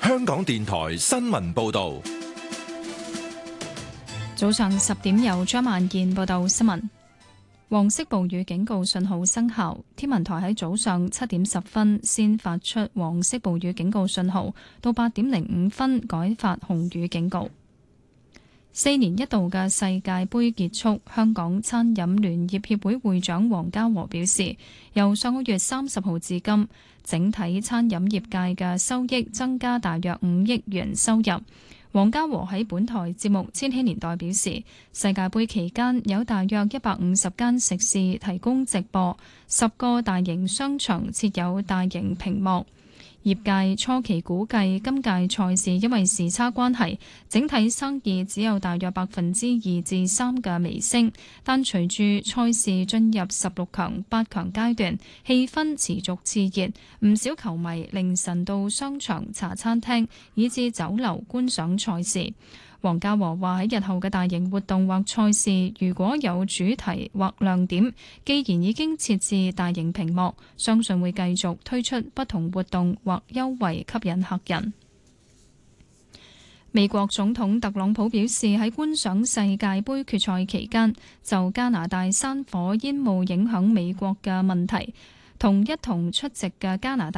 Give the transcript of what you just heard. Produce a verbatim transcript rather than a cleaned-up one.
香港電台新聞報道。 早上十點由張萬燕報道新聞。黃色暴雨警告信號生效，天文台喺早上七點十分先發出黃色暴雨警告信號，到八點零五分改發紅雨警告。四年一度嘅世界盃結束，香港餐飲聯業協會會長黃家和表示，由上個月三十號至今，整體餐飲業界嘅收益增加大約五億元收入。黃家和喺本台節目《千禧年代》表示，世界盃期間有大約一百五十間食肆提供直播，十個大型商場設有大型屏幕。業界初期估計今屆賽事因為時差關係，整體生意只有大約百分之二至三嘅微升，但隨住賽事進入十六強、八強階段，氣氛持續熾熱，唔少球迷凌晨到商場、茶餐廳以至酒樓觀賞賽事。黃家和話喺日後嘅大型活動或賽事，如果有主題或亮點，既然已經設置大型屏幕，相信會繼續推出不同活動或優惠吸引客人。美國總統特朗普表示，喺觀賞世界盃決賽期間，就加拿大山火煙霧影響美國嘅問題，同一同出席嘅加拿大